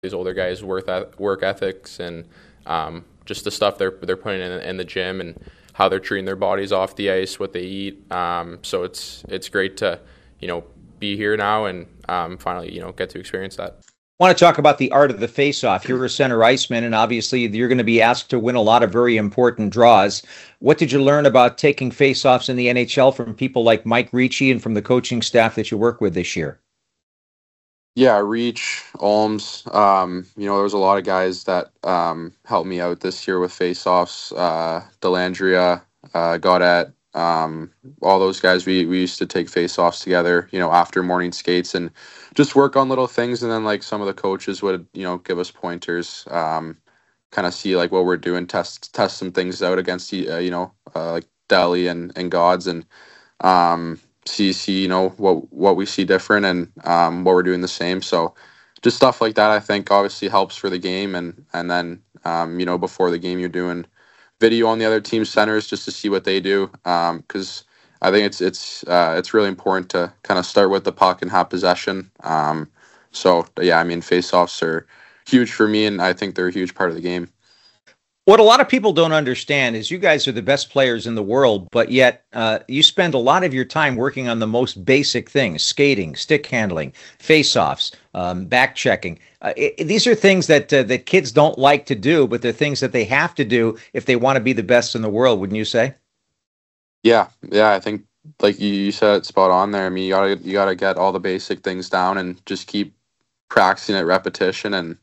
these older guys' work ethics and just the stuff they're putting in the gym and how they're treating their bodies off the ice, what they eat. So it's great to be here now and finally get to experience that. I want to talk about the art of the face-off. You're a center iceman, and obviously you're going to be asked to win a lot of very important draws. What did you learn about taking face-offs in the NHL from people like Mike Ricci and from the coaching staff that you work with this year? Yeah, Reach, Olms, there was a lot of guys that helped me out this year with face-offs. Delandria, Gaudette, all those guys, we used to take face-offs together, after morning skates and just work on little things. And then like some of the coaches would, give us pointers, kind of see like what we're doing, test some things out against, like Delhi and Gods and see what we see different and what we're doing the same. So just stuff like that, I think obviously helps for the game. And then, before the game, you're doing video on the other team's centers just to see what they do. Because I think it's really important to kind of start with the puck and have possession. So yeah, I mean, face-offs are huge for me, and I think they're a huge part of the game. What a lot of people don't understand is you guys are the best players in the world, but yet you spend a lot of your time working on the most basic things: skating, stick handling, face-offs, back checking. These are things that kids don't like to do, but they're things that they have to do if they want to be the best in the world, wouldn't you say? Yeah, I think like you said it spot on there. I mean, you gotta get all the basic things down and just keep practicing at repetition. And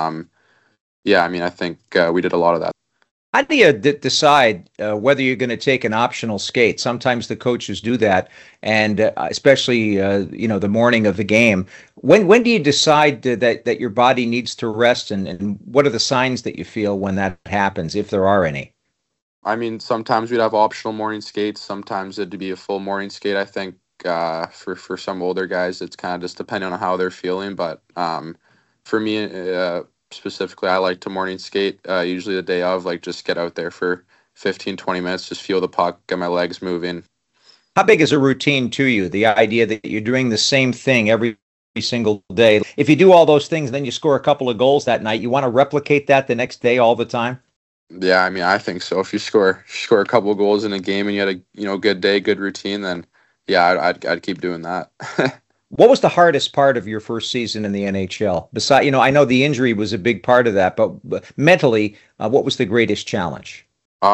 I think we did a lot of that. How do you decide whether you're going to take an optional skate? Sometimes the coaches do that, and especially the morning of the game. When do you decide that your body needs to rest, and what are the signs that you feel when that happens, if there are any? I mean, sometimes we'd have optional morning skates. Sometimes it'd be a full morning skate. I think for some older guys, it's kind of just depending on how they're feeling. But for me, specifically, I like to morning skate, usually the day of, like just get out there for 15, 20 minutes, just feel the puck, get my legs moving. How big is a routine to you? The idea that you're doing the same thing every single day. If you do all those things, then you score a couple of goals that night, you want to replicate that the next day all the time? Yeah, I mean, I think so. If you score a couple of goals in a game and you had a good day, good routine, then yeah, I'd keep doing that. What was the hardest part of your first season in the NHL? Besides, I know the injury was a big part of that, but mentally, what was the greatest challenge?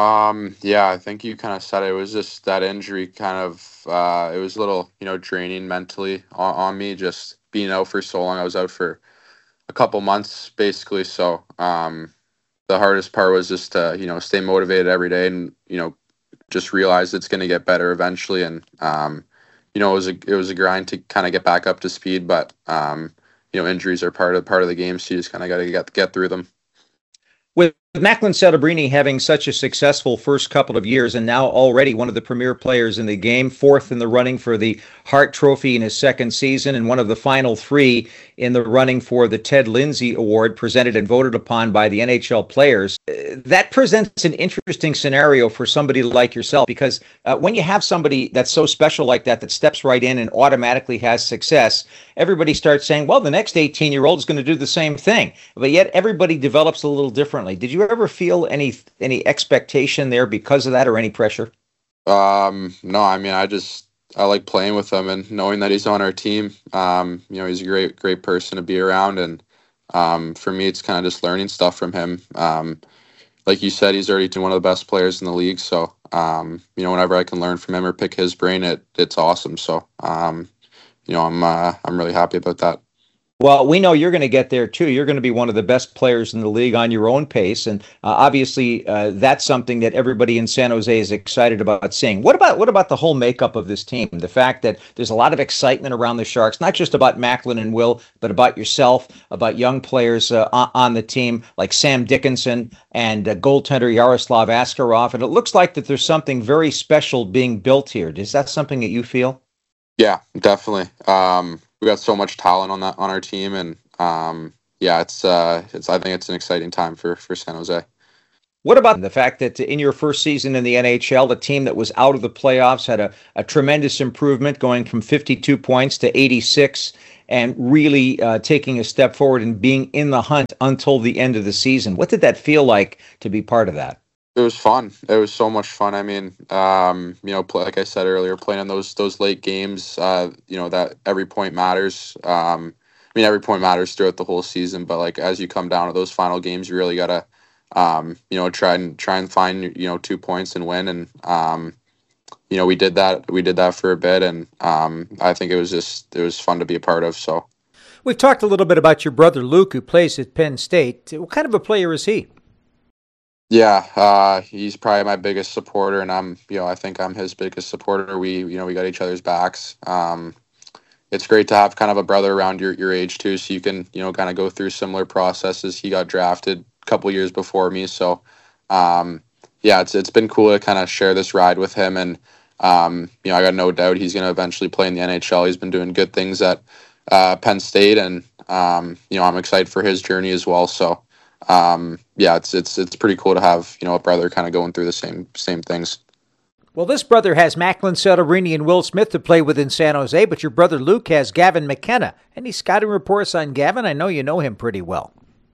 I think you kind of said it. It was just that injury kind of, it was a little, draining mentally on me, just being out for so long. I was out for a couple months, basically. So, the hardest part was just to, stay motivated every day and, just realize it's going to get better eventually. And, it was a grind to kind of get back up to speed, but injuries are part of the game, so you just kind of got to get through them. With Macklin Celebrini having such a successful first couple of years and now already one of the premier players in the game, fourth in the running for the Hart Trophy in his second season and one of the final three in the running for the Ted Lindsay Award presented and voted upon by the NHL players, that presents an interesting scenario for somebody like yourself, because when you have somebody that's so special like that steps right in and automatically has success, everybody starts saying, well, the next 18-year-old is going to do the same thing. But yet everybody develops a little differently. Did you ever feel any expectation there because of that, or any pressure? No, I mean, I like playing with him and knowing that he's on our team. He's a great person to be around, and for me, it's kind of just learning stuff from him. Like you said, he's already one of the best players in the league. So, whenever I can learn from him or pick his brain, it's awesome. So, I'm really happy about that. Well, we know you're going to get there too. You're going to be one of the best players in the league on your own pace, and obviously that's something that everybody in San Jose is excited about seeing. What about the whole makeup of this team? The fact that there's a lot of excitement around the Sharks, not just about Macklin and Will, but about yourself, about young players on the team like Sam Dickinson and goaltender Yaroslav Askarov, and it looks like that there's something very special being built here. Is that something that you feel? Yeah, definitely. We got so much talent on our team, and it's I think it's an exciting time for San Jose. What about the fact that in your first season in the NHL, the team that was out of the playoffs had a tremendous improvement, going from 52 points to 86, and really taking a step forward and being in the hunt until the end of the season. What did that feel like to be part of that? It was fun. It was so much fun. I mean, like I said earlier, playing in those late games, that every point matters. Every point matters throughout the whole season, but like as you come down to those final games, you really gotta, try and find 2 points and win. And we did that. We did that for a bit, and I think it was fun to be a part of. So we've talked a little bit about your brother Luke, who plays at Penn State. What kind of a player is he? Yeah, he's probably my biggest supporter, and I think I'm his biggest supporter. We got each other's backs. It's great to have kind of a brother around your age too, so you can kind of go through similar processes. He got drafted a couple years before me, so it's been cool to kind of share this ride with him, and I got no doubt he's going to eventually play in the NHL. He's been doing good things at Penn State, and I'm excited for his journey as well. So. It's pretty cool to have a brother kind of going through the same things. Well, this brother has Macklin Celebrini and Will Smith to play with in San Jose, but your brother Luke has Gavin McKenna. Any scouting reports on Gavin? I know you know him pretty well.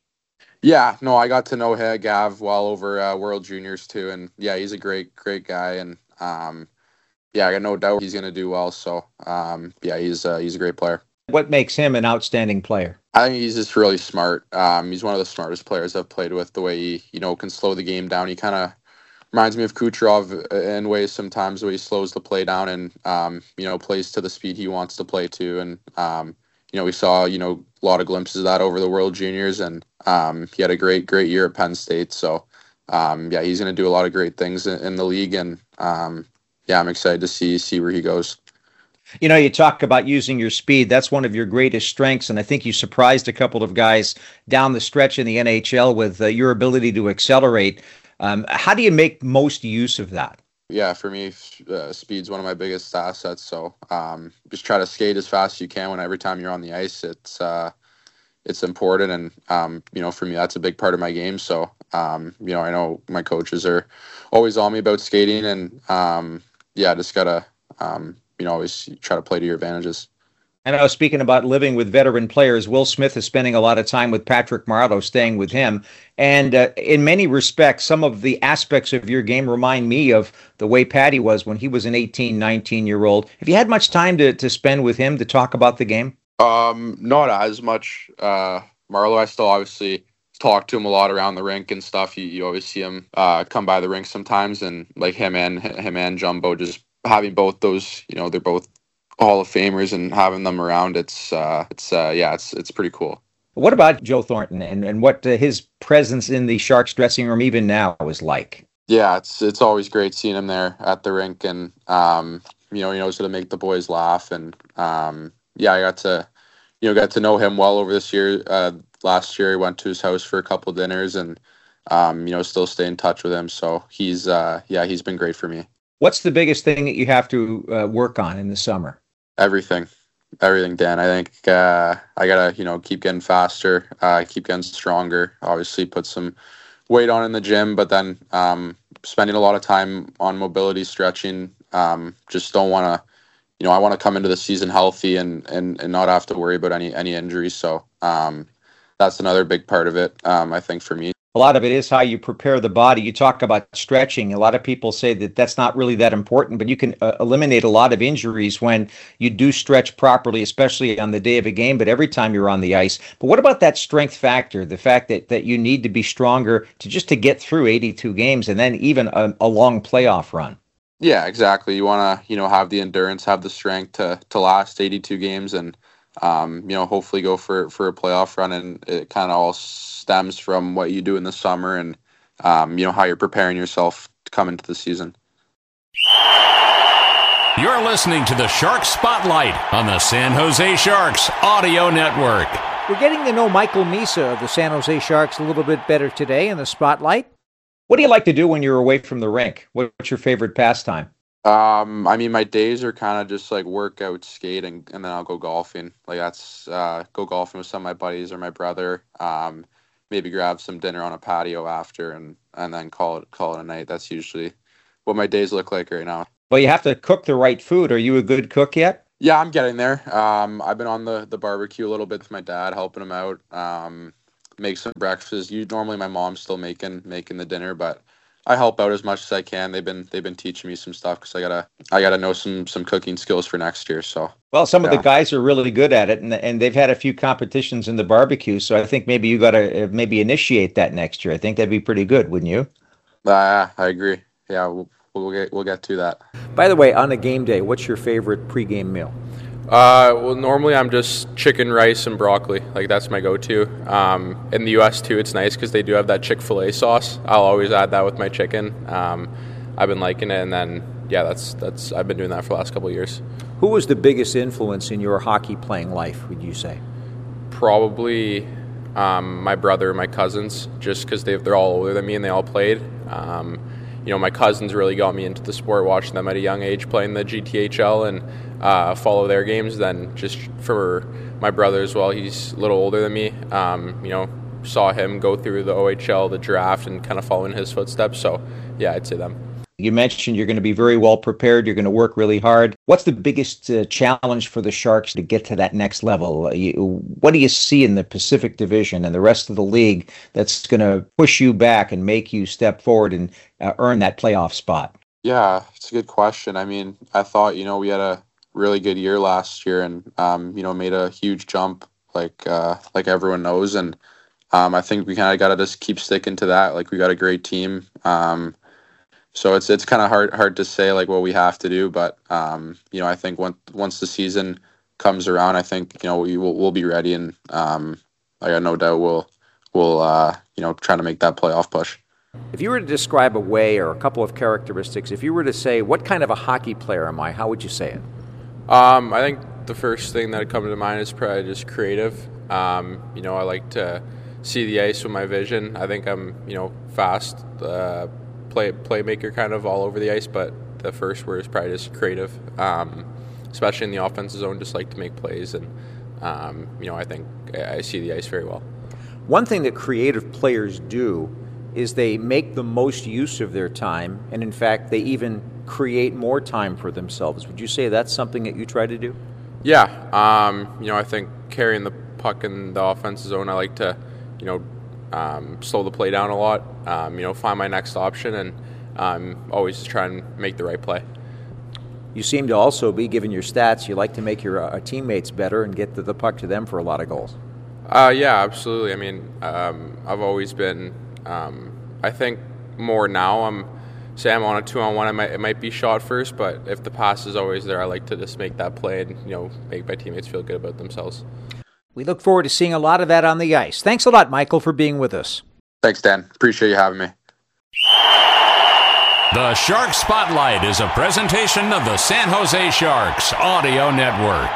Yeah, no, I got to know Gav well over World Juniors too, and yeah, he's a great guy, and I got no doubt he's going to do well. So he's a great player. What makes him an outstanding player? I think he's just really smart. He's one of the smartest players I've played with. The way he, can slow the game down. He kind of reminds me of Kucherov in ways sometimes, the way he slows the play down and, plays to the speed he wants to play to. And, we saw, a lot of glimpses of that over the World Juniors, and he had a great year at Penn State. So, he's going to do a lot of great things in the league. And, I'm excited to see where he goes. You talk about using your speed. That's one of your greatest strengths, and I think you surprised a couple of guys down the stretch in the NHL with your ability to accelerate. How do you make most use of that? Yeah, for me, speed's one of my biggest assets. So just try to skate as fast as you can every time you're on the ice. It's important, and for me, that's a big part of my game. So I know my coaches are always on me about skating, and just gotta always try to play to your advantages. And I was speaking about living with veteran players. Will Smith is spending a lot of time with Patrick Marleau, staying with him. And in many respects, some of the aspects of your game remind me of the way Patty was when he was an 18, 19-year-old. Have you had much time to spend with him to talk about the game? Not as much. Marleau, I still obviously talk to him a lot around the rink and stuff. You always see him come by the rink sometimes, and like him and Jumbo, just having both those, they're both Hall of Famers, and having them around, it's pretty cool. What about Joe Thornton and what his presence in the Sharks dressing room even now is like? Yeah, it's always great seeing him there at the rink, and he knows how to make the boys laugh, and I got to know him well over this year. Last year, I went to his house for a couple of dinners, and still stay in touch with him. So he's been great for me. What's the biggest thing that you have to work on in the summer? Everything, Dan. I think I gotta keep getting faster, keep getting stronger. Obviously, put some weight on in the gym, but then spending a lot of time on mobility, stretching. Just don't want to, I want to come into the season healthy and not have to worry about any injuries. So that's another big part of it. I think for me. A lot of it is how you prepare the body. You talk about stretching. A lot of people say that that's not really that important, but you can eliminate a lot of injuries when you do stretch properly, especially on the day of a game, but every time you're on the ice. But what about that strength factor, the fact that you need to be stronger to get through 82 games and then even a long playoff run? Yeah, exactly. You want to, have the endurance, have the strength to last 82 games, and hopefully go for a playoff run. And it kind of all stems from what you do in the summer, and how you're preparing yourself to come into the season. You're listening to the Sharks Spotlight on the San Jose Sharks Audio Network. We're getting to know Michael Misa of the San Jose Sharks a little bit better today in the Spotlight. What do you like to do when you're away from the rink? What's your favorite pastime? My days are kind of just like workout, skating, and then I'll go golfing. Like that's go golfing with some of my buddies or my brother. Maybe grab some dinner on a patio after, and then call it a night. That's usually what my days look like right now. Well, you have to cook the right food. Are you a good cook yet? Yeah, I'm getting there. I've been on the barbecue a little bit with my dad, helping him out. Make some breakfast. Normally my mom's still making the dinner, but I help out as much as I can. They've been teaching me some stuff because I gotta know some cooking skills for next year. So well, some of the guys are really good at it, and they've had a few competitions in the barbecue. So I think maybe you got to maybe initiate that next year. I think that'd be pretty good, wouldn't you? I agree. Yeah, we'll get to that. By the way, on a game day, what's your favorite pregame meal? Well, normally I'm just chicken, rice, and broccoli. Like, that's my go-to. In the U.S. too, it's nice because they do have that Chick-fil-A sauce. I'll always add that with my chicken. I've been liking it, and then that's I've been doing that for the last couple of years. Who was the biggest influence in your hockey playing life, would you say? Probably my brother and my cousins, just because they're all older than me and they all played. My cousins really got me into the sport, watching them at a young age playing the GTHL and follow their games. Then just for my brother as well, he's a little older than me. Saw him go through the OHL, the draft, and kind of follow in his footsteps. So, yeah, I'd say them. You mentioned you're going to be very well prepared. You're going to work really hard. What's the biggest challenge for the Sharks to get to that next level? What do you see in the Pacific Division and the rest of the league that's going to push you back and make you step forward and earn that playoff spot? Yeah, it's a good question. I mean, I thought, we had a really good year last year and, made a huge jump like everyone knows. And I think we kind of got to just keep sticking to that. Like, we got a great team. So it's kind of hard to say like what we have to do, but I think once the season comes around, I think we'll be ready, and I got no doubt we'll try to make that playoff push. If you were to describe a way or a couple of characteristics, if you were to say what kind of a hockey player am I, how would you say it? I think the first thing that would come to mind is probably just creative. I like to see the ice with my vision. I think I'm fast. Playmaker kind of all over the ice, but the first word is probably just creative, especially in the offensive zone. Just like to make plays, and I think I see the ice very well. One thing that creative players do is they make the most use of their time, and in fact they even create more time for themselves. Would you say that's something that you try to do? Yeah, I think carrying the puck in the offensive zone, I like to slow the play down a lot, find my next option, and always try and make the right play. You seem to also be, given your stats, you like to make your teammates better and get the puck to them for a lot of goals. Yeah, absolutely. I mean, I've always been, I think more now, I'm on a 2-on-1, it might be shot first, but if the pass is always there, I like to just make that play and, make my teammates feel good about themselves. We look forward to seeing a lot of that on the ice. Thanks a lot, Michael, for being with us. Thanks, Dan. Appreciate you having me. The Shark Spotlight is a presentation of the San Jose Sharks Audio Network.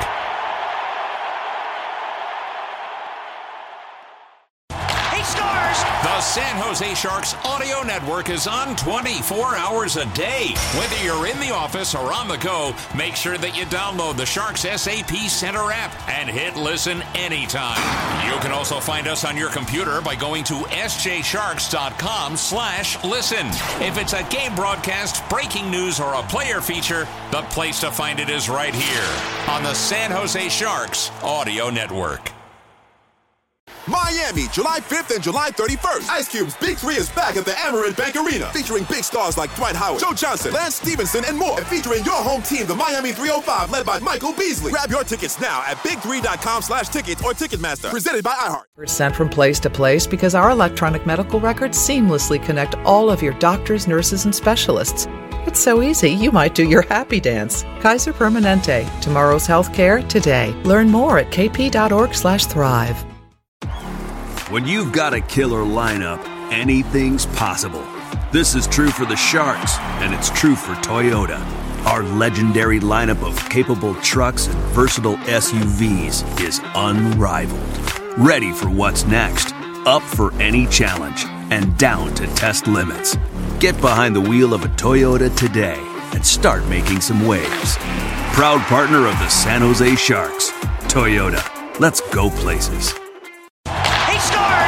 He scores! The San Jose Sharks Audio Network is on 24 hours a day. Whether you're in the office or on the go, make sure that you download the Sharks SAP Center app and hit listen anytime. You can also find us on your computer by going to sjsharks.com/listen. If it's a game broadcast, breaking news, or a player feature, the place to find it is right here on the San Jose Sharks Audio Network. Miami, July 5th and July 31st. Ice Cube's Big 3 is back at the Amerant Bank Arena, featuring big stars like Dwight Howard, Joe Johnson, Lance Stevenson, and more. And featuring your home team, the Miami 305, led by Michael Beasley. Grab your tickets now at big3.com/tickets or Ticketmaster. Presented by iHeart. Sent from place to place because our electronic medical records seamlessly connect all of your doctors, nurses, and specialists. It's so easy, you might do your happy dance. Kaiser Permanente. Tomorrow's healthcare today. Learn more at kp.org/thrive. When you've got a killer lineup, anything's possible. This is true for the Sharks, and it's true for Toyota. Our legendary lineup of capable trucks and versatile SUVs is unrivaled. Ready for what's next, up for any challenge, and down to test limits. Get behind the wheel of a Toyota today and start making some waves. Proud partner of the San Jose Sharks. Toyota. Let's go places. He scores! The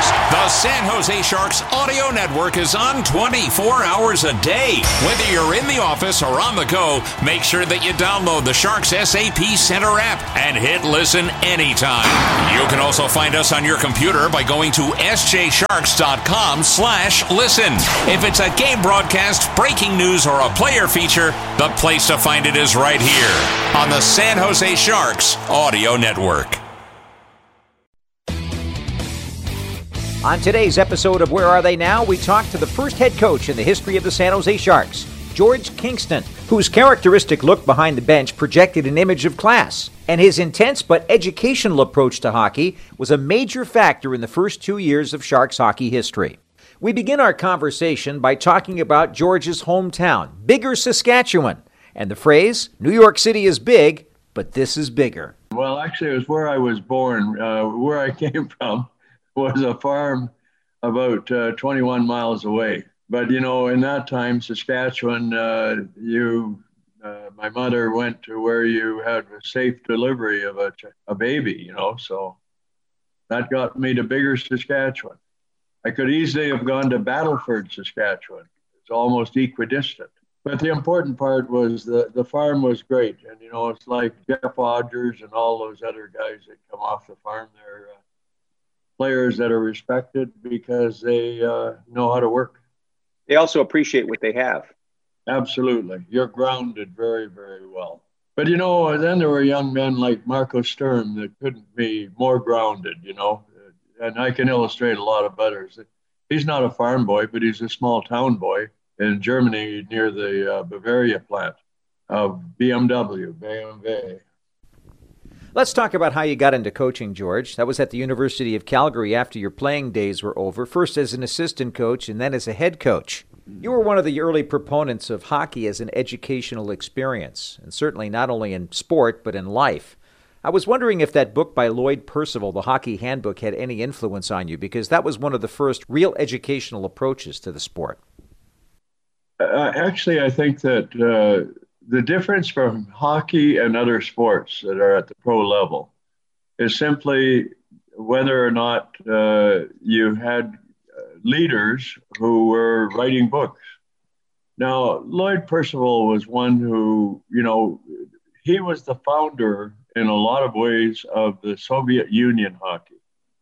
San Jose Sharks Audio Network is on 24 hours a day. Whether you're in the office or on the go, make sure that you download the Sharks SAP Center app and hit listen anytime. You can also find us on your computer by going to sjsharks.com/listen. If it's a game broadcast, breaking news, or a player feature, the place to find it is right here on the San Jose Sharks Audio Network. On today's episode of Where Are They Now, we talk to the first head coach in the history of the San Jose Sharks, George Kingston, whose characteristic look behind the bench projected an image of class. And his intense but educational approach to hockey was a major factor in the first 2 years of Sharks hockey history. We begin our conversation by talking about George's hometown, Biggar, Saskatchewan, and the phrase, New York City is big, but this is bigger. Well, actually, it was where I was born. Where I came from was a farm about 21 miles away. But, in that time, Saskatchewan, my mother went to where you had a safe delivery of a baby, so that got me to Biggar, Saskatchewan. I could easily have gone to Battleford, Saskatchewan. It's almost equidistant. But the important part was the farm was great. And, it's like Jeff Odgers and all those other guys that come off the farm. They're players that are respected because they know how to work. They also appreciate what they have. Absolutely. You're grounded very, very well. But, then there were young men like Marco Sturm that couldn't be more grounded, and I can illustrate a lot of others. He's not a farm boy, but he's a small town boy in Germany near the Bavaria plant of BMW. Let's talk about how you got into coaching, George. That was at the University of Calgary after your playing days were over, first as an assistant coach and then as a head coach. You were one of the early proponents of hockey as an educational experience, and certainly not only in sport, but in life. I was wondering if that book by Lloyd Percival, The Hockey Handbook, had any influence on you, because that was one of the first real educational approaches to the sport. Actually, I think that the difference from hockey and other sports that are at the pro level is simply whether or not you had leaders who were writing books. Now, Lloyd Percival was one who, he was the founder in a lot of ways of the Soviet Union hockey.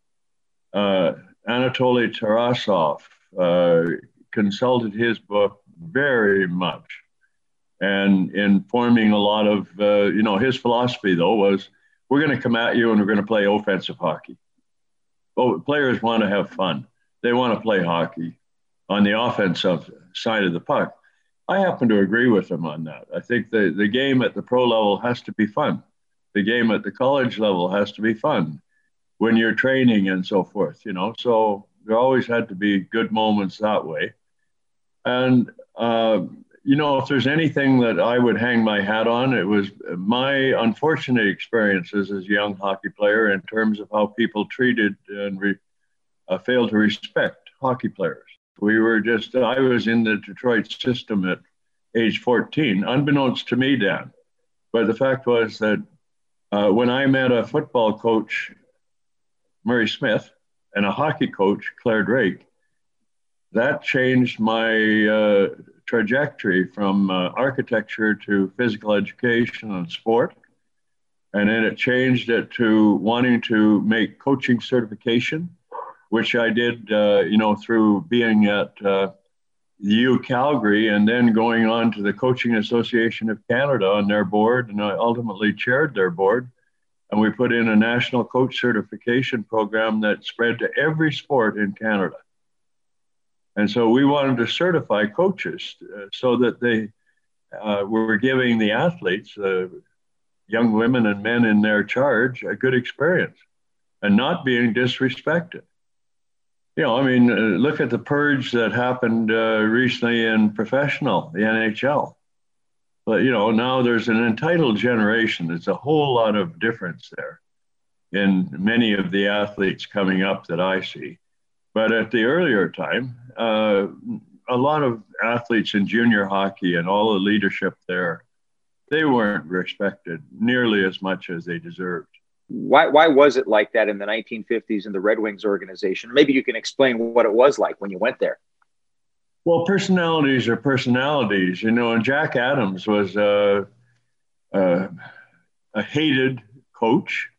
Anatoly Tarasov consulted his book very much. And in forming a lot of, his philosophy, though, was we're going to come at you and we're going to play offensive hockey. Oh, players want to have fun. They want to play hockey on the offensive side of the puck. I happen to agree with him on that. I think the game at the pro level has to be fun. The game at the college level has to be fun when you're training and so forth, So there always had to be good moments that way. And, if there's anything that I would hang my hat on, it was my unfortunate experiences as a young hockey player in terms of how people treated and failed to respect hockey players. I was in the Detroit system at age 14, unbeknownst to me, Dan. But the fact was that when I met a football coach, Murray Smith, and a hockey coach, Claire Drake, that changed my trajectory from architecture to physical education and sport. And then it changed it to wanting to make coaching certification, which I did, through being at the U Calgary and then going on to the Coaching Association of Canada on their board. And I ultimately chaired their board. And we put in a national coach certification program that spread to every sport in Canada. And so we wanted to certify coaches so that they were giving the athletes, young women and men in their charge, a good experience and not being disrespected. Look at the purge that happened recently in professional, the NHL. But, now there's an entitled generation. There's a whole lot of difference there in many of the athletes coming up that I see. But at the earlier time, a lot of athletes in junior hockey and all the leadership there, they weren't respected nearly as much as they deserved. Why was it like that in the 1950s in the Red Wings organization? Maybe you can explain what it was like when you went there. Well, personalities are personalities, and Jack Adams was a hated coach.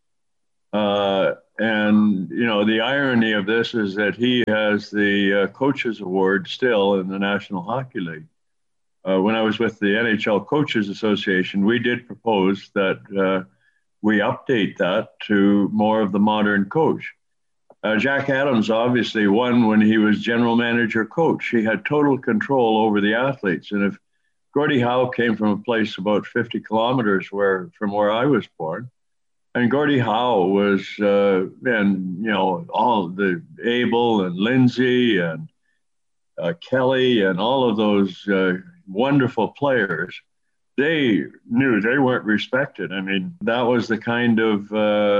And the irony of this is that he has the Coaches Award still in the National Hockey League. When I was with the NHL Coaches Association, we did propose that we update that to more of the modern coach. Jack Adams obviously won when he was general manager coach. He had total control over the athletes. And if Gordie Howe came from a place about 50 kilometers from where I was born, and Gordie Howe was, all the Abel and Lindsay and Kelly and all of those wonderful players, they knew they weren't respected. I mean, that was the kind of,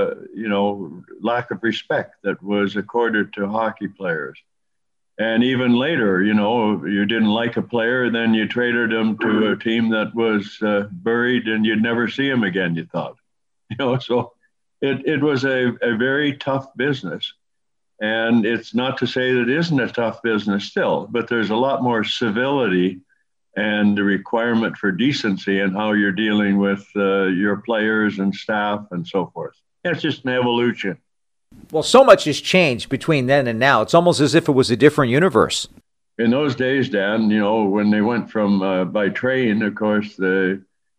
lack of respect that was accorded to hockey players. And even later, you didn't like a player, then you traded him to a team that was buried and you'd never see him again, you thought. So it was a very tough business. And it's not to say that it isn't a tough business still, but there's a lot more civility and the requirement for decency in how you're dealing with your players and staff and so forth. It's just an evolution. Well, so much has changed between then and now. It's almost as if it was a different universe. In those days, Dan, when they went from by train, of course, there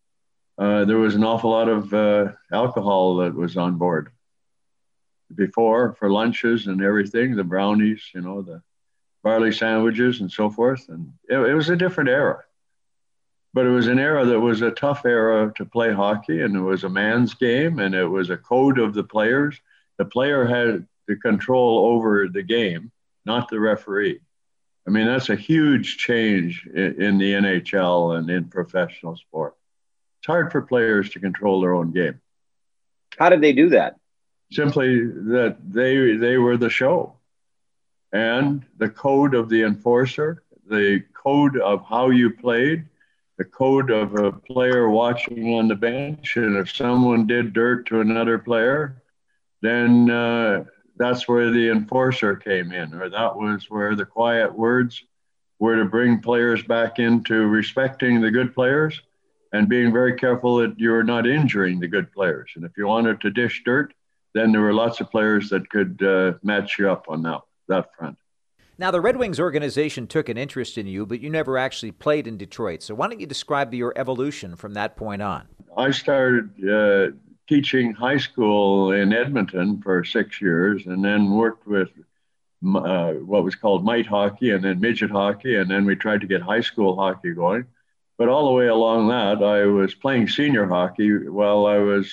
was an awful lot of alcohol that was on board. Before, for lunches and everything, the brownies, the barley sandwiches and so forth. And it was a different era. But it was an era that was a tough era to play hockey, and it was a man's game, and it was a code of the players. The player had the control over the game, not the referee. I mean, that's a huge change in the NHL and in professional sport. It's hard for players to control their own game. How did they do that? Simply that they were the show. And the code of the enforcer, the code of how you played, the code of a player watching on the bench, and if someone did dirt to another player, then that's where the enforcer came in, or that was where the quiet words were to bring players back into respecting the good players and being very careful that you're not injuring the good players. And if you wanted to dish dirt, then there were lots of players that could match you up on that front. Now, the Red Wings organization took an interest in you, but you never actually played in Detroit. So why don't you describe your evolution from that point on? I started teaching high school in Edmonton for 6 years, and then worked with what was called mite hockey and then midget hockey, and then we tried to get high school hockey going. But all the way along that, I was playing senior hockey while I was,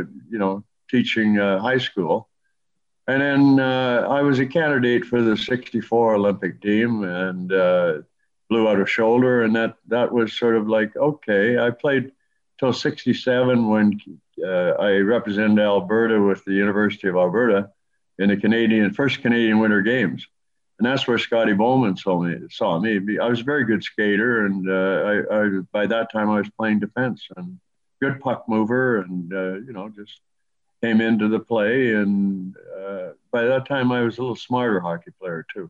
teaching high school. And then I was a candidate for the 64 Olympic team and blew out a shoulder. And that was sort of like, okay, I played till 67 when I represented Alberta with the University of Alberta in the first Canadian Winter Games. And that's where Scotty Bowman saw me. I was a very good skater. And I by that time I was playing defense and good puck mover and, just came into the play, and by that time I was a little smarter hockey player too.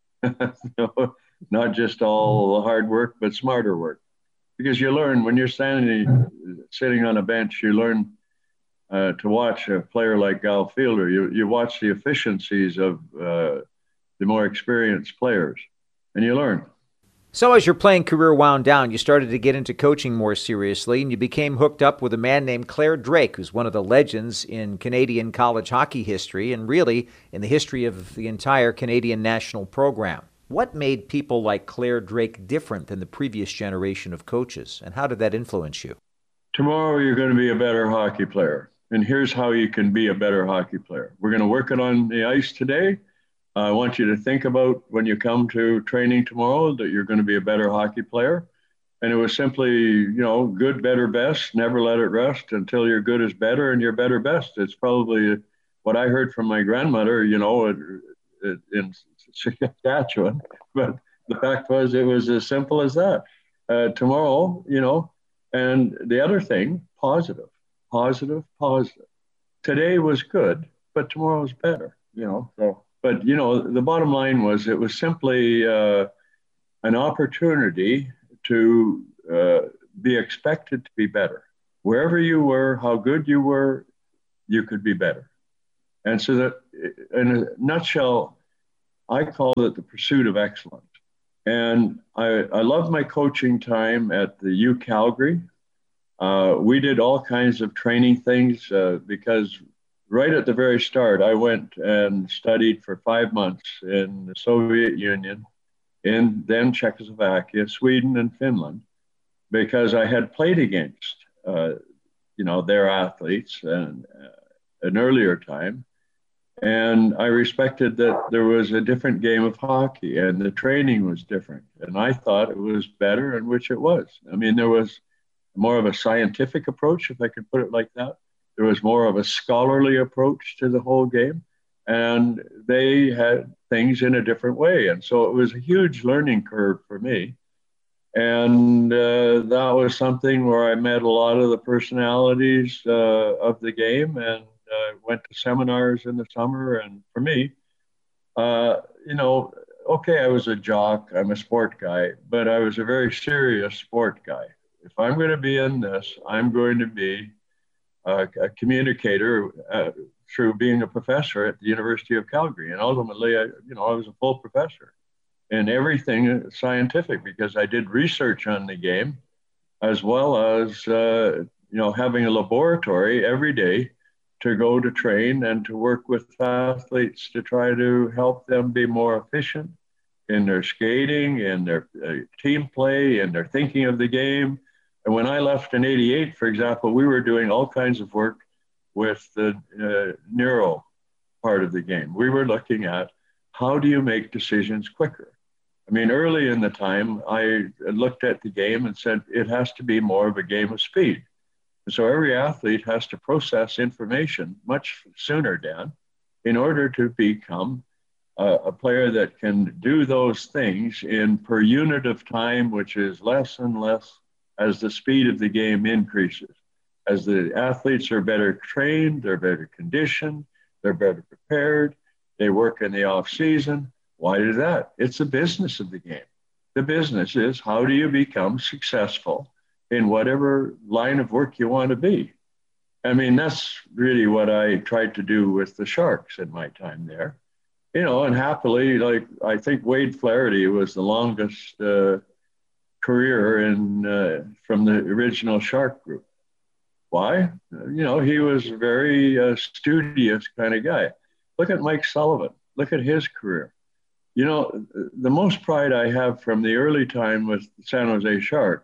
Not just all the hard work, but smarter work. Because you learn when you're sitting on a bench, you learn to watch a player like Gal Fielder. You watch the efficiencies of the more experienced players, and you learn. So as your playing career wound down, you started to get into coaching more seriously, and you became hooked up with a man named Clare Drake, who's one of the legends in Canadian college hockey history and really in the history of the entire Canadian national program. What made people like Clare Drake different than the previous generation of coaches, and how did that influence you? Tomorrow you're going to be a better hockey player, and here's how you can be a better hockey player. We're going to work it on the ice today. I want you to think about when you come to training tomorrow that you're going to be a better hockey player. And it was simply, good, better, best. Never let it rest until your good is better and your better best. It's probably what I heard from my grandmother, in Saskatchewan. But the fact was, it was as simple as that. Tomorrow, and the other thing, positive. today was good, but tomorrow was better, So, but, the bottom line was it was simply an opportunity to be expected to be better. Wherever you were, how good you were, you could be better. And so that, in a nutshell, I call it the pursuit of excellence. And I love my coaching time at the U Calgary. We did all kinds of training things because right at the very start, I went and studied for 5 months in the Soviet Union, in then Czechoslovakia, Sweden, and Finland, because I had played against, their athletes and an earlier time. And I respected that there was a different game of hockey and the training was different. And I thought it was better, and which it was. I mean, there was more of a scientific approach, if I could put it like that. There was more of a scholarly approach to the whole game. And they had things in a different way. And so it was a huge learning curve for me. And that was something where I met a lot of the personalities of the game, and went to seminars in the summer. And for me, okay, I was a jock, I'm a sport guy, but I was a very serious sport guy. If I'm going to be in this, I'm going to be a communicator through being a professor at the University of Calgary. And ultimately, I was a full professor in everything scientific, because I did research on the game, as well as, having a laboratory every day to go to train and to work with athletes to try to help them be more efficient in their skating, in their team play, in their thinking of the game. And when I left in '88, for example, we were doing all kinds of work with the neuro part of the game. We were looking at how do you make decisions quicker? I mean, early in the time, I looked at the game and said, it has to be more of a game of speed. And so every athlete has to process information much sooner, Dan, in order to become a player that can do those things in per unit of time, which is less and less as the speed of the game increases. As the athletes are better trained, they're better conditioned, they're better prepared, they work in the off season. Why do that? It's the business of the game. The business is, how do you become successful in whatever line of work you want to be? I mean, that's really what I tried to do with the Sharks in my time there. And happily, like, I think Wade Flaherty was the longest career from the original Shark group. Why? He was a very studious kind of guy. Look at Mike Sullivan. Look at his career. The most pride I have from the early time with the San Jose Sharks,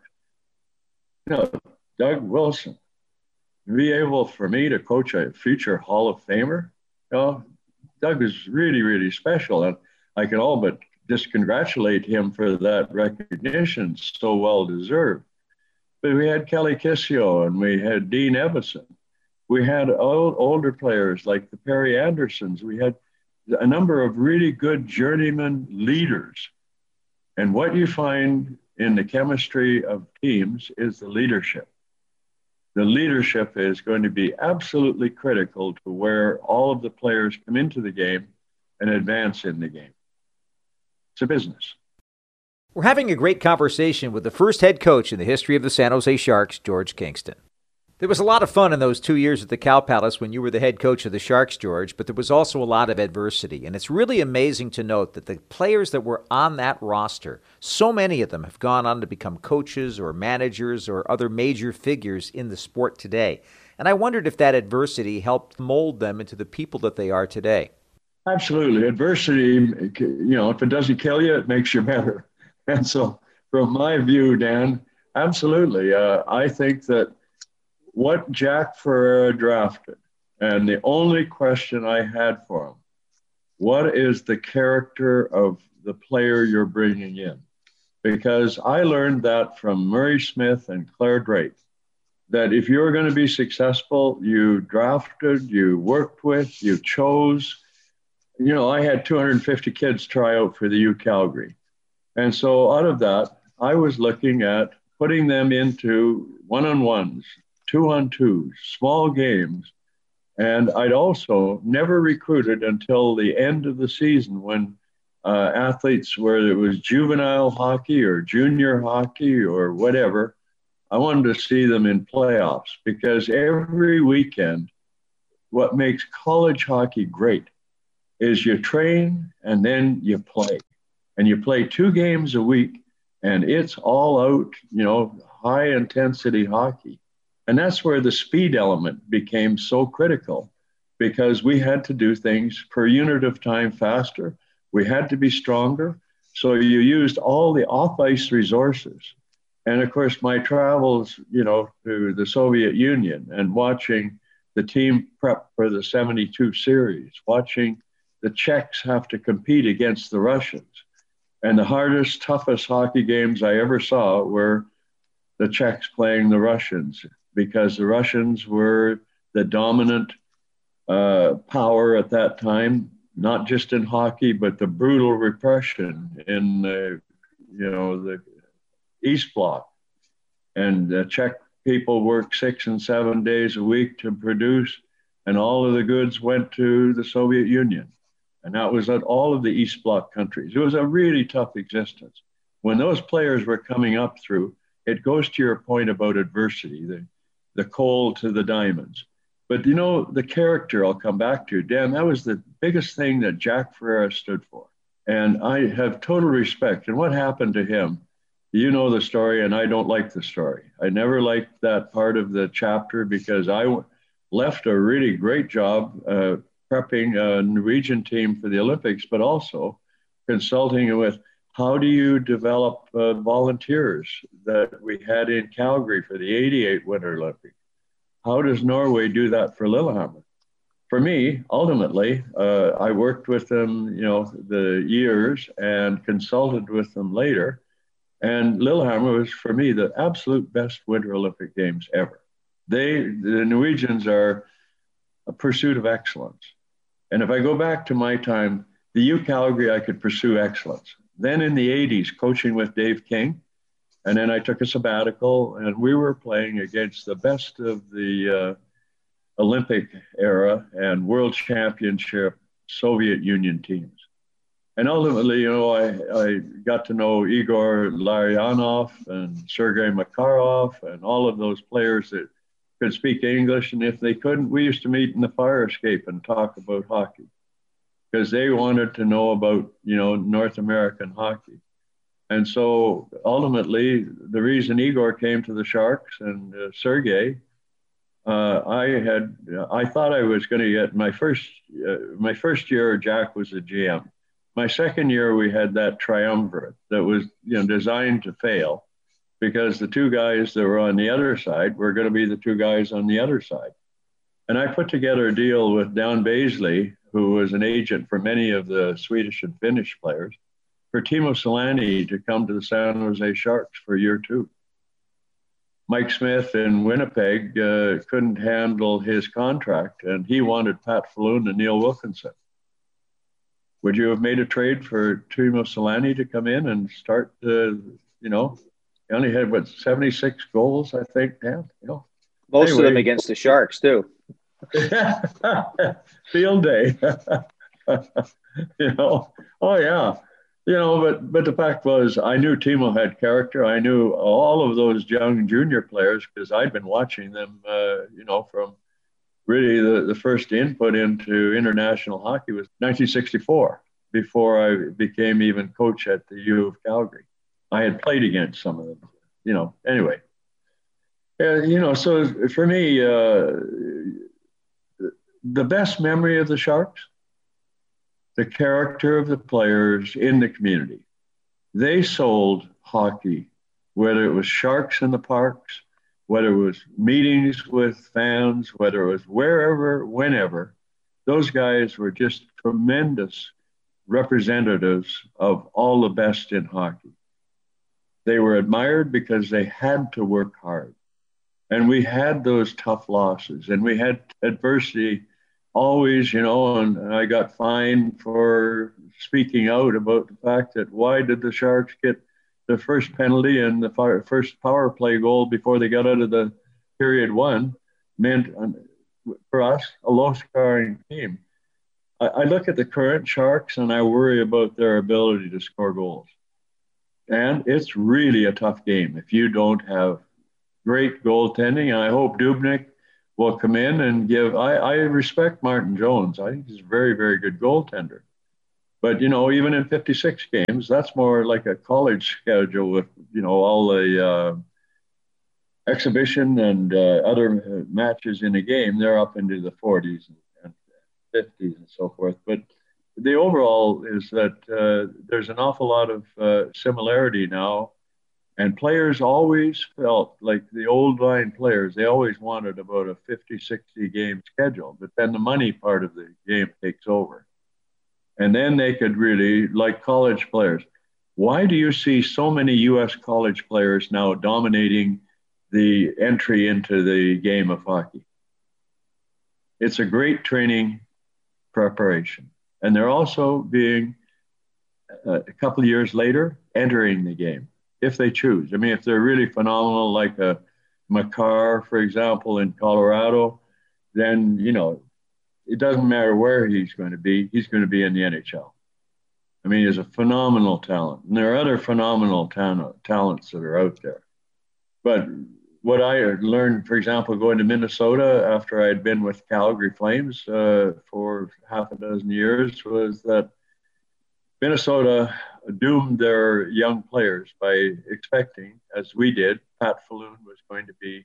Doug Wilson, be able for me to coach a future Hall of Famer, Doug is really, really special. And I can all but just congratulate him for that recognition, so well deserved. But we had Kelly Kissio and we had Dean Evison. We had older players like the Perry Andersons. We had a number of really good journeyman leaders. And what you find in the chemistry of teams is the leadership. The leadership is going to be absolutely critical to where all of the players come into the game and advance in the game. It's a business. We're having a great conversation with the first head coach in the history of the San Jose Sharks, George Kingston. There was a lot of fun in those 2 years at the Cow Palace when you were the head coach of the Sharks, George, but there was also a lot of adversity. And it's really amazing to note that the players that were on that roster, so many of them have gone on to become coaches or managers or other major figures in the sport today. And I wondered if that adversity helped mold them into the people that they are today. Absolutely. Adversity, if it doesn't kill you, it makes you better. And so from my view, Dan, absolutely. I think that what Jack Ferreira drafted, and the only question I had for him, what is the character of the player you're bringing in? Because I learned that from Murray Smith and Claire Drake, that if you're going to be successful, you drafted, you worked with, you chose. I had 250 kids try out for the U Calgary. And so out of that, I was looking at putting them into one-on-ones, 2-on-2s, small games, And I'd also never recruited until the end of the season when athletes, whether it was juvenile hockey or junior hockey or whatever, I wanted to see them in playoffs, because every weekend, what makes college hockey great is you train and then you play. And you play 2 games a week, and it's all out, high intensity hockey. And that's where the speed element became so critical, because we had to do things per unit of time faster. We had to be stronger. So you used all the off-ice resources. And of course, my travels, to the Soviet Union and watching the team prep for the 72 series, watching the Czechs have to compete against the Russians. And the hardest, toughest hockey games I ever saw were the Czechs playing the Russians, because the Russians were the dominant power at that time, not just in hockey, but the brutal repression in the East Bloc. And the Czech people worked 6 and 7 days a week to produce, and all of the goods went to the Soviet Union. And that was at all of the East Bloc countries. It was a really tough existence. When those players were coming up through, it goes to your point about adversity, the coal to the diamonds. But the character I'll come back to, Dan, that was the biggest thing that Jack Ferreira stood for. And I have total respect. And what happened to him, you know the story, and I don't like the story. I never liked that part of the chapter, because I left a really great job prepping a Norwegian team for the Olympics, but also consulting with how do you develop volunteers that we had in Calgary for the 88 Winter Olympics? How does Norway do that for Lillehammer? For me, ultimately, I worked with them, the years, and consulted with them later. And Lillehammer was, for me, the absolute best Winter Olympic Games ever. The Norwegians are a pursuit of excellence. And if I go back to my time, the U Calgary, I could pursue excellence. Then in the 80s, coaching with Dave King, and then I took a sabbatical, and we were playing against the best of the Olympic era and World Championship Soviet Union teams. And ultimately, I got to know Igor Larionov and Sergei Makarov and all of those players that could speak English. And if they couldn't, we used to meet in the fire escape and talk about hockey, because they wanted to know about, North American hockey. And so ultimately, the reason Igor came to the Sharks and Sergei, I thought I was going to get my first year, Jack was a GM. My second year, we had that triumvirate that was, designed to fail, because the 2 guys that were on the other side were going to be the 2 guys on the other side. And I put together a deal with Dan Baisley, who was an agent for many of the Swedish and Finnish players, for Timo Solani to come to the San Jose Sharks for year 2. Mike Smith in Winnipeg couldn't handle his contract, and he wanted Pat Falloon and Neil Wilkinson. Would you have made a trade for Timo Solani to come in and start he only had, 76 goals, I think, Dan? Most of them against the Sharks, too. Field day. Oh, yeah. But the fact was, I knew Timo had character. I knew all of those young junior players, because I'd been watching them, from really the first input into international hockey was 1964, before I became even coach at the U of Calgary. I had played against some of them, anyway. So for me, the best memory of the Sharks, the character of the players in the community. They sold hockey, whether it was Sharks in the parks, whether it was meetings with fans, whether it was wherever, whenever. Those guys were just tremendous representatives of all the best in hockey. They were admired because they had to work hard. And we had those tough losses, and we had adversity always, and I got fined for speaking out about the fact that why did the Sharks get the first penalty and the first power play goal before they got out of the period 1 meant for us, a low-scoring team. I look at the current Sharks and I worry about their ability to score goals. And it's really a tough game if you don't have great goaltending. And I hope Dubnyk will come in and give. I respect Martin Jones. I think he's a very, very good goaltender. But, even in 56 games, that's more like a college schedule with, all the exhibition and other matches in a game. They're up into the 40s and 50s and so forth. But the overall is that there's an awful lot of similarity now. And players always felt like the old line players, they always wanted about a 50, 60 game schedule. But then the money part of the game takes over. And then they could really, like college players. Why do you see so many U.S. college players now dominating the entry into the game of hockey? It's a great training preparation. And they're also being, a couple of years later, entering the game, if they choose. I mean, if they're really phenomenal, like a Makar, for example, in Colorado, then, it doesn't matter where he's going to be in the NHL. I mean, he's a phenomenal talent. And there are other phenomenal talents that are out there. But what I learned, for example, going to Minnesota after I had been with Calgary Flames for half a dozen years, was that Minnesota doomed their young players by expecting, as we did, Pat Falloon was going to be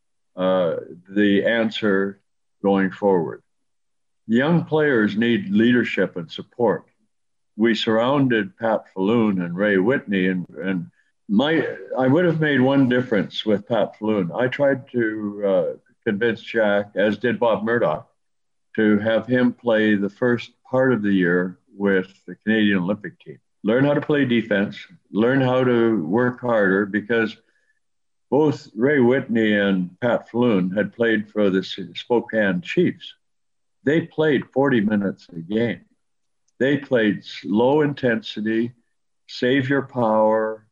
the answer going forward. Young players need leadership and support. We surrounded Pat Falloon and Ray Whitney, and I would have made one difference with Pat Falloon. I tried to convince Jack, as did Bob Murdoch, to have him play the first part of the year with the Canadian Olympic team. Learn how to play defense, learn how to work harder, because both Ray Whitney and Pat Falloon had played for the Spokane Chiefs. They played 40 minutes a game. They played low intensity, save your power,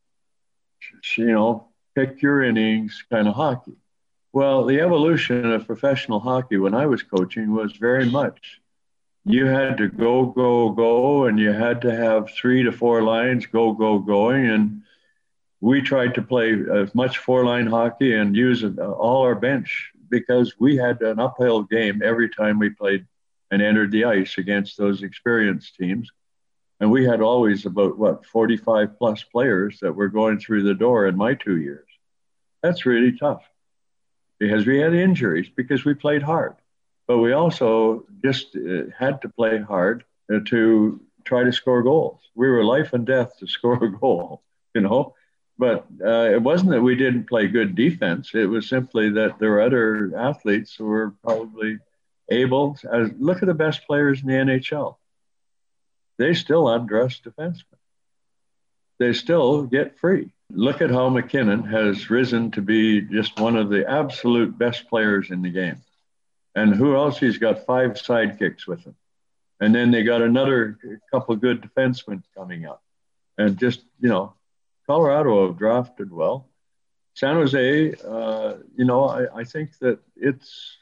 pick your innings kind of hockey. Well, the evolution of professional hockey when I was coaching was very much, you had to go, and you had to have 3 to 4 lines going. And we tried to play as much 4-line hockey and use all our bench, because we had an uphill game every time we played and entered the ice against those experienced teams. And we had always about, 45 plus players that were going through the door in my 2 years. That's really tough because we had injuries, because we played hard. But we also just had to play hard to try to score goals. We were life and death to score a goal, But it wasn't that we didn't play good defense. It was simply that there were other athletes who were probably able. Look at the best players in the NHL. They still undress defensemen. They still get free. Look at how McKinnon has risen to be just one of the absolute best players in the game. And who else? He's got 5 sidekicks with him. And then they got another couple good defensemen coming up. And just, Colorado have drafted well. San Jose, I think that it's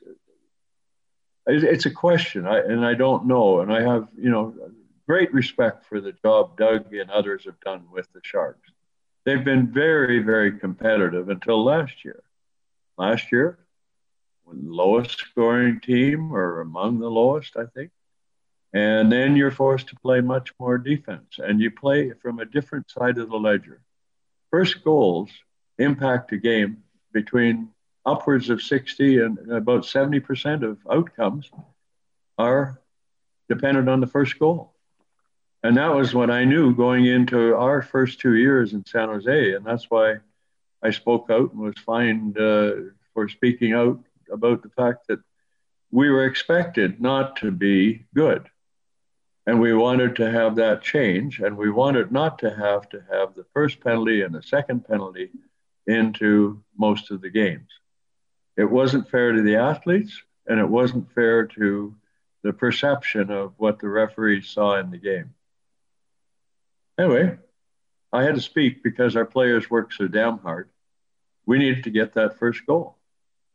a question, and I don't know. And I have, great respect for the job Doug and others have done with the Sharks. They've been very, very competitive until last year. Last year, lowest scoring team, or among the lowest, I think. And then you're forced to play much more defense, and you play from a different side of the ledger. First goals impact a game between upwards of 60 and about 70% of outcomes are dependent on the first goal. And that was what I knew going into our first 2 years in San Jose. And that's why I spoke out and was fined for speaking out about the fact that we were expected not to be good. And we wanted to have that change, and we wanted not to have the first penalty and the second penalty into most of the games. It wasn't fair to the athletes, and it wasn't fair to the perception of what the referees saw in the game. Anyway, I had to speak because our players worked so damn hard. We needed to get that first goal.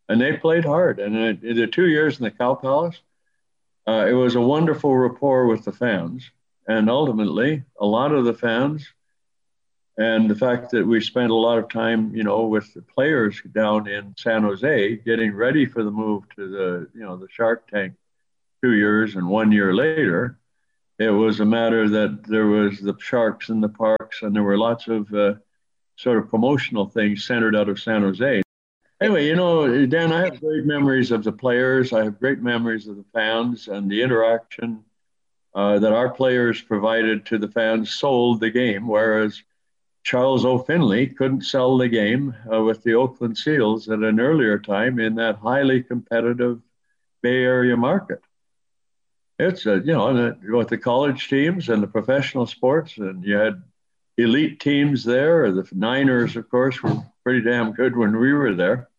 and they played hard. And in the 2 years in the Cow Palace, it was a wonderful rapport with the fans. And ultimately, a lot of the fans, and the fact that we spent a lot of time, with the players down in San Jose getting ready for the move to the Shark Tank 2 years and 1 year later, it was a matter that there was the Sharks in the parks, and there were lots of sort of promotional things centered out of San Jose. Anyway, Dan, I have great memories of the players. I have great memories of the fans, and the interaction that our players provided to the fans sold the game, whereas Charles O'Finley couldn't sell the game with the Oakland Seals at an earlier time in that highly competitive Bay Area market. It's, with the college teams and the professional sports, and you had elite teams there. The Niners, of course, were pretty damn good when we were there.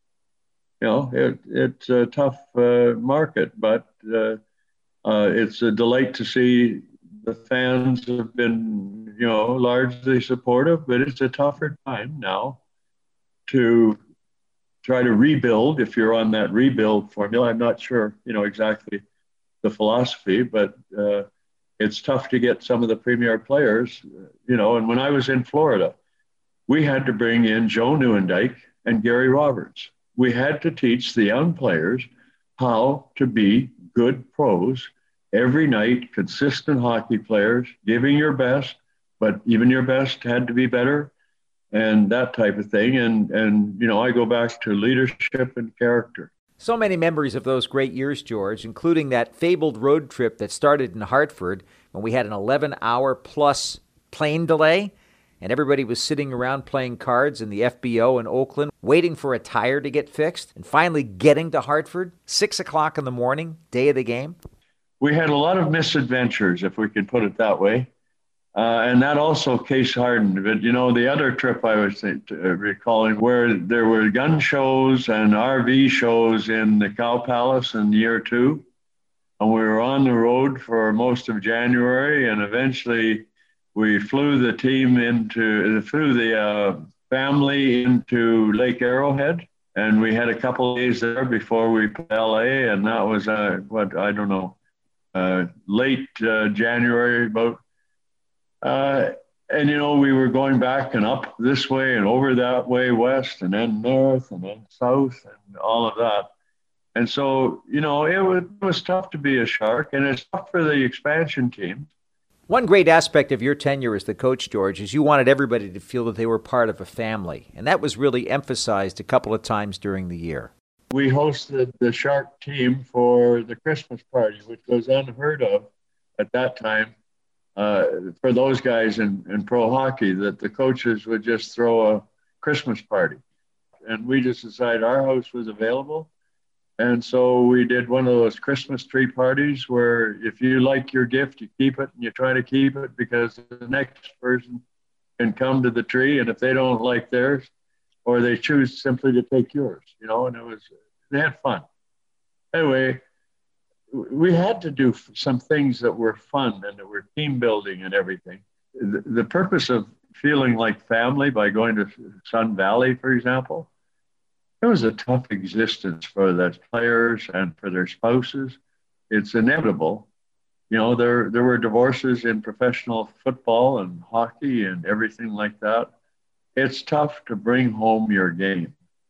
It's a tough market, but it's a delight to see the fans have been, largely supportive, but it's a tougher time now to try to rebuild if you're on that rebuild formula. I'm not sure, exactly the philosophy, but it's tough to get some of the premier players, and when I was in Florida, we had to bring in Joe Nieuwendyk and Gary Roberts. We had to teach the young players how to be good pros every night, consistent hockey players, giving your best, but even your best had to be better, and that type of thing. And I go back to leadership and character. So many memories of those great years, George, including that fabled road trip that started in Hartford when we had an 11-hour-plus plane delay, and everybody was sitting around playing cards in the FBO in Oakland, waiting for a tire to get fixed, and finally getting to Hartford, 6 o'clock in the morning, day of the game. We had a lot of misadventures, if we could put it that way. And that also case hardened. But, the other trip I was recalling where there were gun shows and RV shows in the Cow Palace in year 2. And we were on the road for most of January. And eventually we flew the family into Lake Arrowhead. And we had a couple of days there before we put LA. And that was, late January about. We were going back and up this way and over that way west and then north and then south and all of that. And so, it was tough to be a Shark, and it's tough for the expansion team. One great aspect of your tenure as the coach, George, is you wanted everybody to feel that they were part of a family. And that was really emphasized a couple of times during the year. We hosted the Shark team for the Christmas party, which was unheard of at that time. For those guys in pro hockey, that the coaches would just throw a Christmas party. And we just decided our house was available. And so we did one of those Christmas tree parties where if you like your gift, you keep it and you try to keep it because the next person can come to the tree. And if they don't like theirs, or they choose simply to take yours, and they had fun. Anyway, we had to do some things that were fun and that were team building and everything. The purpose of feeling like family by going to Sun Valley, for example, it was a tough existence for the players and for their spouses. It's inevitable. There were divorces in professional football and hockey and everything like that. It's tough to bring home your game.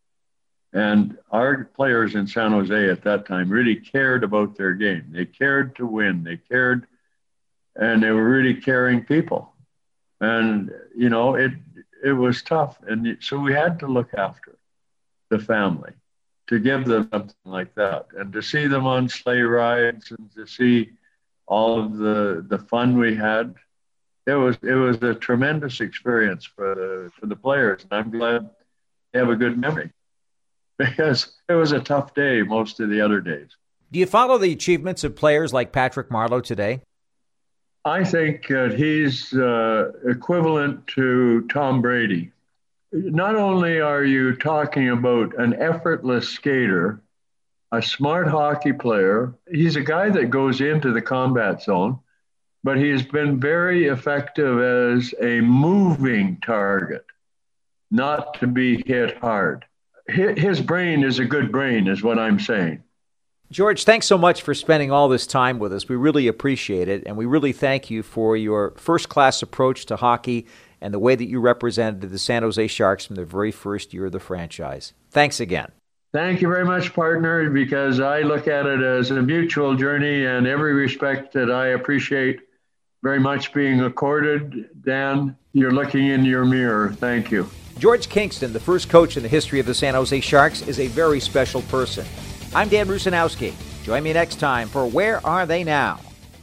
And our players in San Jose at that time really cared about their game. They cared to win. They cared, and they were really caring people. And, it was tough. And so we had to look after the family, to give them something like that, and to see them on sleigh rides and to see all of the fun we had. It was a tremendous experience for the players. And I'm glad they have a good memory, because it was a tough day most of the other days. Do you follow the achievements of players like Patrick Marleau today? I think he's equivalent to Tom Brady. Not only are you talking about an effortless skater, a smart hockey player, he's a guy that goes into the combat zone, but he's been very effective as a moving target, not to be hit hard. his brain is a good brain, is what I'm saying. George, thanks so much for spending all this time with us. We really appreciate it, and we really thank you for your first-class approach to hockey and the way that you represented the San Jose Sharks from the very first year of the franchise. Thanks again. Thank you very much, partner, because I look at it as a mutual journey, and every respect that I appreciate very much being accorded. Dan, you're looking in your mirror. Thank you. George Kingston, the first coach in the history of the San Jose Sharks, is a very special person. I'm Dan Rusanowski. Join me next time for Where Are They Now?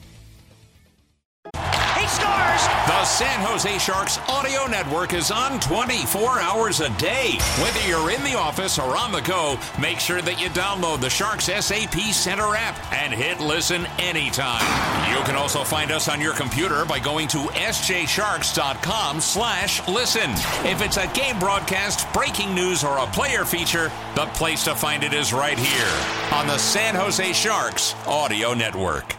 He scores! The San Jose Sharks Audio Network is on 24 hours a day. Whether you're in the office or on the go, make sure that you download the Sharks SAP Center app and hit listen anytime. You can also find us on your computer by going to sjsharks.com/listen. If it's a game broadcast, breaking news, or a player feature, the place to find it is right here on the San Jose Sharks Audio Network.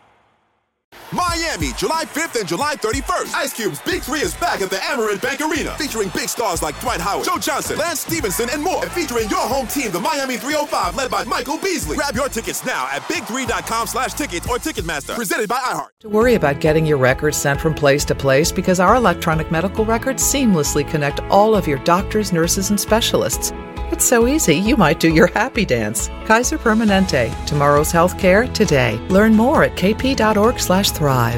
Miami, July 5th and July 31st. Ice Cube's Big 3 is back at the Amerant Bank Arena, featuring big stars like Dwight Howard, Joe Johnson, Lance Stevenson, and more. And featuring your home team, the Miami 305, led by Michael Beasley. Grab your tickets now at big3.com/tickets or Ticketmaster. Presented by iHeart. To worry about getting your records sent from place to place because our electronic medical records seamlessly connect all of your doctors, nurses, and specialists. It's so easy, you might do your happy dance. Kaiser Permanente. Tomorrow's healthcare today. Learn more at kp.org/thrive.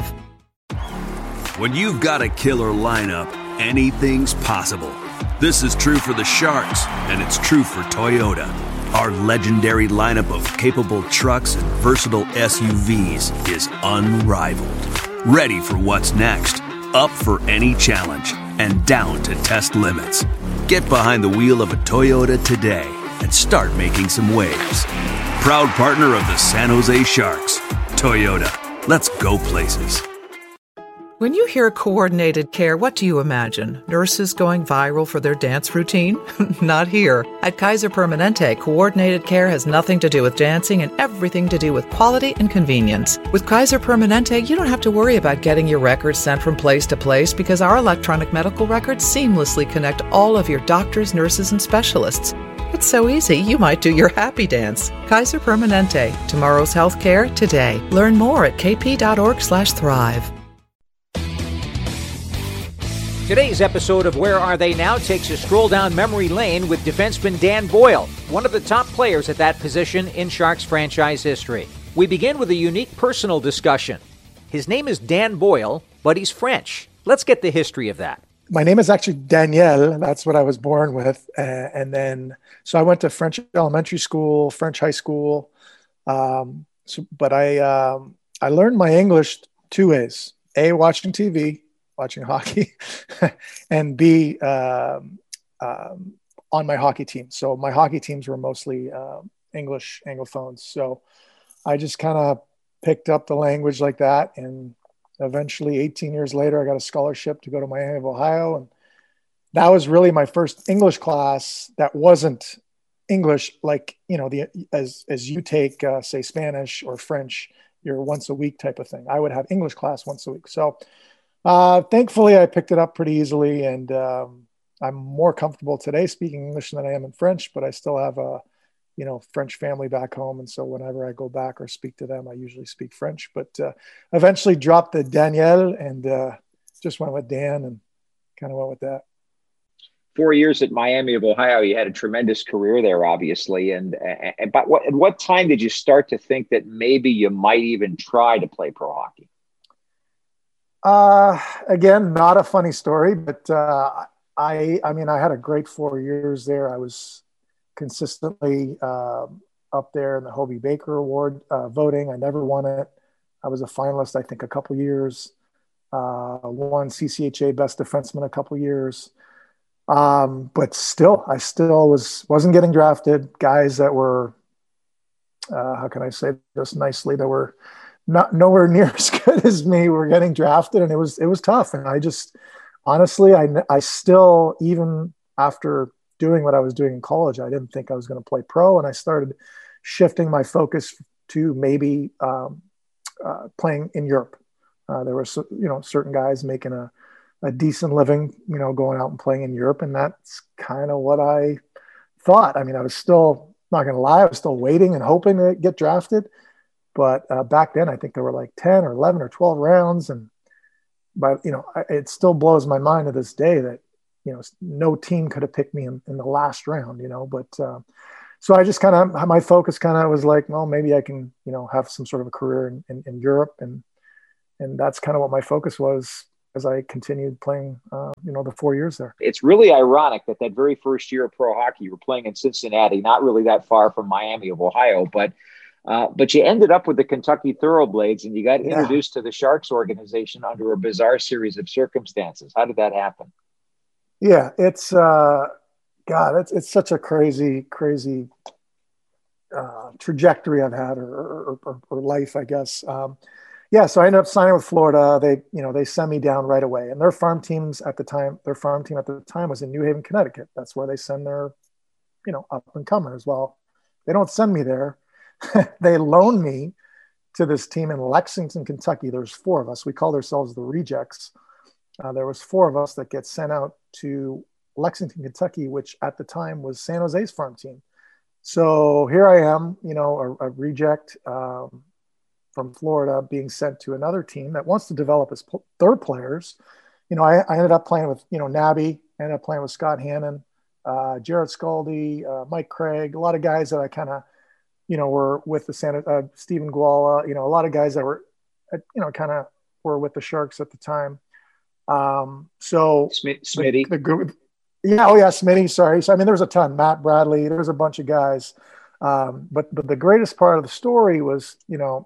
When you've got a killer lineup, anything's possible. This is true for the Sharks, and it's true for Toyota. Our legendary lineup of capable trucks and versatile SUVs is unrivaled. Ready for what's next, up for any challenge, and down to test limits. Get behind the wheel of a Toyota today and start making some waves. Proud partner of the San Jose Sharks. Toyota. Let's go places. When you hear coordinated care, what do you imagine? Nurses going viral for their dance routine? Not here. At Kaiser Permanente, coordinated care has nothing to do with dancing and everything to do with quality and convenience. With Kaiser Permanente, you don't have to worry about getting your records sent from place to place because our electronic medical records seamlessly connect all of your doctors, nurses, and specialists. It's so easy, you might do your happy dance. Kaiser Permanente. Tomorrow's healthcare today. Learn more at kp.org/thrive. Today's episode of Where Are They Now takes a stroll down memory lane with defenseman Dan Boyle, one of the top players at that position in Sharks franchise history. We begin with a unique personal discussion. His name is Dan Boyle, but he's French. Let's get the history of that. My name is actually Daniel. That's what I was born with. So I went to French elementary school, French high school. But I learned my English two ways. A, watching TV, watching hockey, and B, on my hockey team. So my hockey teams were mostly English, Anglophones. So I just kind of picked up the language like that. And eventually 18 years later, I got a scholarship to go to Miami of Ohio. And that was really my first English class that wasn't English, like, you know, as you take, say, Spanish or French, your once a week type of thing. I would have English class once a week. So thankfully, I picked it up pretty easily, and I'm more comfortable today speaking English than I am in French, but I still have a, French family back home. And so whenever I go back or speak to them, I usually speak French, but eventually dropped the Daniel and just went with Dan and kind of went with that. 4 years at Miami of Ohio, you had a tremendous career there, obviously. But at what time did you start to think that maybe you might even try to play pro hockey? Again, not a funny story, but I had a great 4 years there. I was consistently up there in the Hobey Baker Award voting. I never won it. I was a finalist, I think, a couple years. Won CCHA Best Defenseman a couple years. But still, I wasn't getting drafted. Guys that were, how can I say this nicely, that were nowhere near as good as me were getting drafted, and it was tough. And I just, honestly, I still, even after doing what I was doing in college, I didn't think I was going to play pro, and I started shifting my focus to maybe playing in Europe. There were certain guys making a decent living, going out and playing in Europe, and that's kind of what I thought. I mean, I was still, not going to lie, I was still waiting and hoping to get drafted. But back then, I think there were like 10 or 11 or 12 rounds. But, it still blows my mind to this day that, no team could have picked me in the last round, But so I just my focus was like, well, maybe I can, have some sort of a career in Europe. And that's kind of what my focus was as I continued playing, the 4 years there. It's really ironic that very first year of pro hockey, you were playing in Cincinnati, not really that far from Miami of Ohio, but you ended up with the Kentucky Thoroughblades, and you got introduced to the Sharks organization under a bizarre series of circumstances. How did that happen? Yeah, it's it's such a crazy trajectory I've had, or life, I guess. So I ended up signing with Florida. They sent me down right away, and their farm team at the time was in New Haven, Connecticut. That's where they send their, up and comers. Well, they don't send me there. They loan me to this team in Lexington, Kentucky. There's 4 of us. We called ourselves the Rejects. There was 4 of us that get sent out to Lexington, Kentucky, which at the time was San Jose's farm team. So here I am, a reject from Florida being sent to another team that wants to develop their players. I ended up playing with, Nabby, ended up playing with Scott Hannon, Jared Scaldi, Mike Craig, a lot of guys that I kind of, were with the Stephen Guala, a lot of guys that were, kind of were with the Sharks at the time. So Smitty. Smitty. Sorry. So, I mean, there was a ton, Matt Bradley, there was a bunch of guys. But the greatest part of the story was,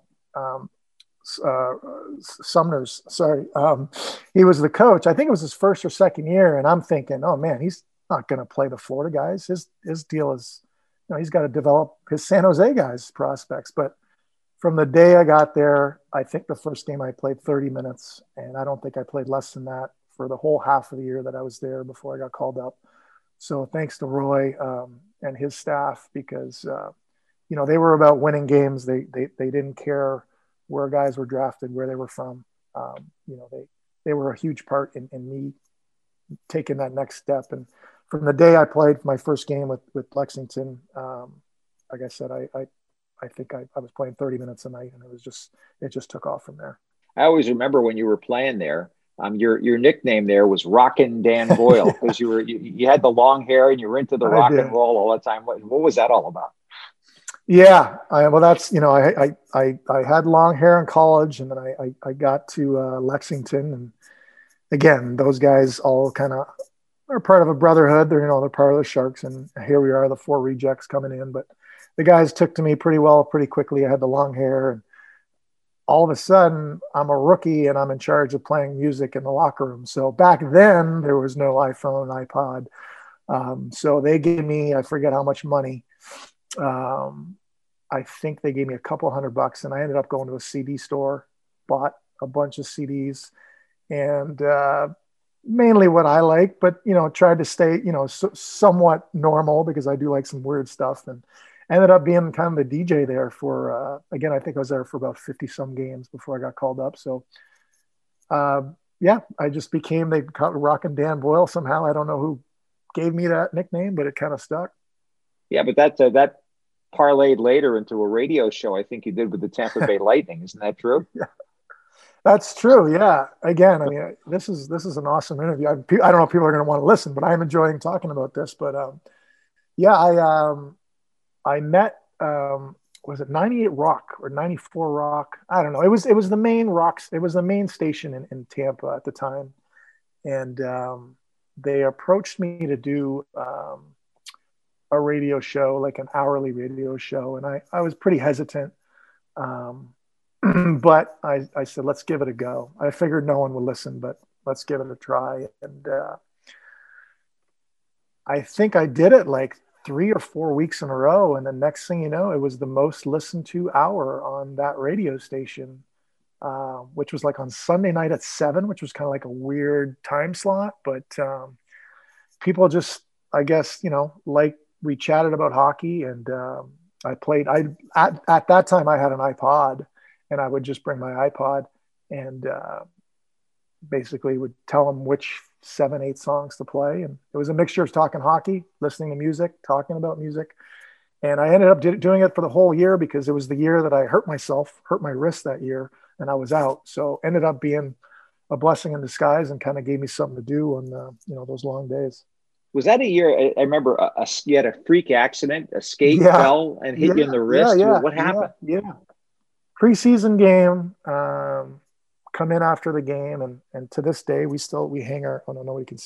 Sumner's, he was the coach. I think it was his first or second year. And I'm thinking, oh man, he's not going to play the Florida guys. His deal is, he's got to develop his San Jose guys prospects. But from the day I got there, I think the first game I played 30 minutes, and I don't think I played less than that for the whole half of the year that I was there before I got called up. So thanks to Roy and his staff, because they were about winning games. They didn't care where guys were drafted, where they were from. They were a huge part in me taking that next step. And from the day I played my first game with Lexington, like I said, I think I was playing 30 minutes a night, and it just took off from there. I always remember when you were playing there, your nickname there was Rockin' Dan Boyle, because you had the long hair and you were into the rock and roll all the time. What was that all about? Yeah, that's, I had long hair in college, and then I got to Lexington, and again, those guys all kind of are part of a brotherhood. They're part of the Sharks, and here we are, the 4 rejects coming in. But the guys took to me pretty well, pretty quickly. I had the long hair, and all of a sudden I'm a rookie and I'm in charge of playing music in the locker room. So back then there was no iPhone, iPod. So they gave me, I forget how much money. I think they gave me a couple $100, and I ended up going to a CD store, bought a bunch of CDs, and mainly what I like, but tried to stay somewhat normal, because I do like some weird stuff, and ended up being kind of the DJ there for again, I think I was there for about 50 some games before I got called up. So I just became, they called Rockin' Dan Boyle somehow. I don't know who gave me that nickname, but it kind of stuck. Yeah, but that parlayed later into a radio show I think you did with the Tampa Bay Lightning. Isn't that true? Yeah, that's true. Yeah. Again, I mean, this is an awesome interview. I don't know if people are going to want to listen, but I'm enjoying talking about this. But I met, was it 98 Rock or 94 Rock? I don't know. It was the main rocks. It was the main station in Tampa at the time. And they approached me to do a radio show, like an hourly radio show. And I was pretty hesitant. But I said, let's give it a go. I figured no one would listen, but let's give it a try. And I think I did it like 3 or 4 weeks in a row. And the next thing you know, it was the most listened to hour on that radio station, which was like on Sunday night at 7, which was kind of like a weird time slot. But people just, I guess, like we chatted about hockey, and I played, at that time I had an iPod, and I would just bring my iPod and basically would tell them which 7, 8 songs to play. And it was a mixture of talking hockey, listening to music, talking about music. And I ended up doing it for the whole year because it was the year that I hurt my wrist that year, and I was out. So ended up being a blessing in disguise and kind of gave me something to do on, those long days. Was that a year? I remember you had a freak accident, a skate fell and hit you in the wrist. What happened? Yeah. Preseason game, come in after the game. And to this day, we hang our, oh no, nobody can see.